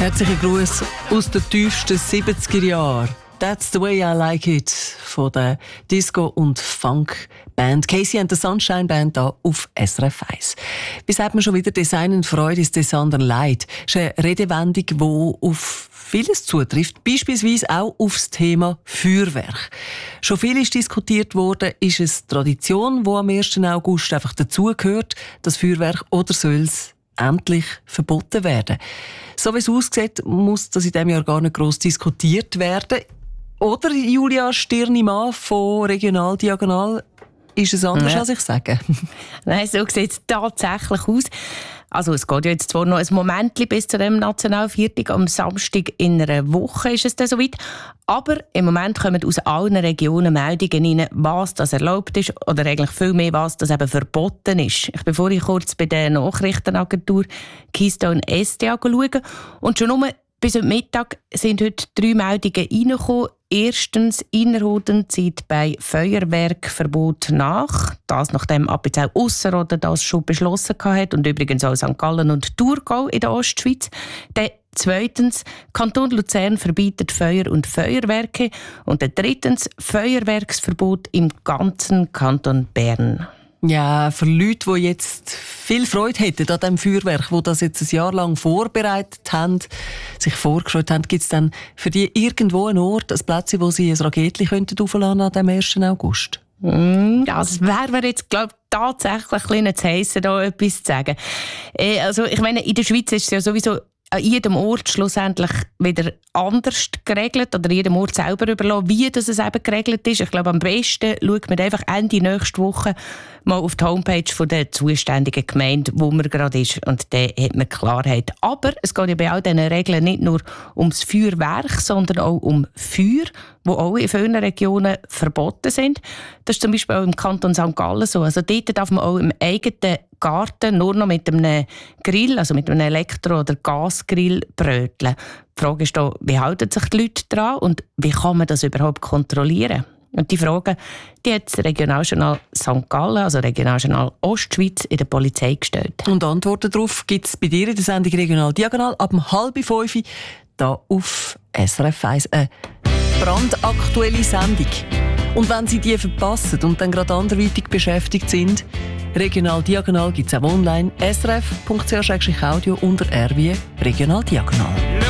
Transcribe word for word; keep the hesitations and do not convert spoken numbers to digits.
Herzlichen Gruß aus den tiefsten siebziger Jahren. «That's the way I like it» von der Disco- und Funk-Band Casey and the Sunshine Band hier auf S R F eins. Wie sagt man schon wieder, Design und Freude ist des anderen Leid. Das ist eine Redewendung, die auf vieles zutrifft, beispielsweise auch auf das Thema Feuerwerk. Schon viel ist diskutiert worden, ist es Tradition, die am ersten August einfach dazugehört, das Feuerwerk, oder soll es endlich verboten werden? So wie es aussieht, muss das in diesem Jahr gar nicht gross diskutiert werden. Oder, Julia Stirnimann von Regional Diagonal, ist es anders, ja. als ich sage? Nein, so sieht es tatsächlich aus. Also es geht ja jetzt zwar noch ein Moment bis zu dem Nationalviertag. Am Samstag in einer Woche ist es dann soweit. Aber im Moment kommen aus allen Regionen Meldungen rein, was das erlaubt ist oder eigentlich viel mehr, was das eben verboten ist. Ich bin vorhin kurz bei der Nachrichtenagentur Keystone S D A schauen. Und schon nur bis heute Mittag sind heute drei Meldungen reingekommen. Erstens, Innerrhoden zieht bei Feuerwerkverbot nach. Das nachdem Appenzell Ausserrhoden das schon beschlossen hat und übrigens auch Sankt Gallen und Thurgau in der Ostschweiz. Dann zweitens, Kanton Luzern verbietet Feuer und Feuerwerke. Und dann drittens, Feuerwerksverbot im ganzen Kanton Bern. Ja, für Leute, die jetzt viel Freude hätten an diesem Feuerwerk, die das jetzt ein Jahr lang vorbereitet haben, sich vorgestellt haben, gibt es dann für die irgendwo einen Ort, ein Platz, wo sie ein Raketchen aufladen könnten an dem ersten August? Mm, das wäre mir jetzt, glaube ich, tatsächlich ein bisschen zu heissen, da etwas zu sagen. Äh, also, ich meine, in der Schweiz ist es ja sowieso an jedem Ort schlussendlich wieder anders geregelt oder jedem Ort selber überlassen, wie das es eben geregelt ist. Ich glaube, am besten schaut man einfach Ende nächste Woche mal auf die Homepage von der zuständigen Gemeinde, wo man gerade ist, und dann hat man Klarheit. Aber es geht ja bei all diesen Regeln nicht nur ums Feuerwerk, sondern auch um Feuer, die auch in vielen Regionen verboten sind. Das ist zum Beispiel auch im Kanton Sankt Gallen so. Also dort darf man auch im eigenen Garten nur noch mit einem Grill, also mit einem Elektro- oder Gasgrill bröteln. Die Frage ist da, wie halten sich die Leute daran und wie kann man das überhaupt kontrollieren? Und die Frage, die hat das Regionaljournal Sankt Gallen, also Regionaljournal Ostschweiz, in der Polizei gestellt. Und Antworten darauf gibt es bei dir in der Sendung Regional Diagonal ab halb fünf hier auf S R F eins. Eine brandaktuelle Sendung. Und wenn Sie die verpassen und dann gerade anderweitig beschäftigt sind, Regional Diagonal gibt es auch online, s r f punkt c h audio unter R wie Regional Diagonal.